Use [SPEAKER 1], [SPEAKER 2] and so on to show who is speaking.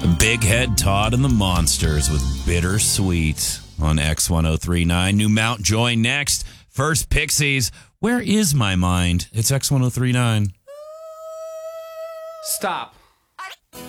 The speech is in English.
[SPEAKER 1] Big Head Todd and the Monsters with Bittersweet on X1039. New Mount Joy next. First Pixies. Where is my mind? It's X1039.
[SPEAKER 2] Stop.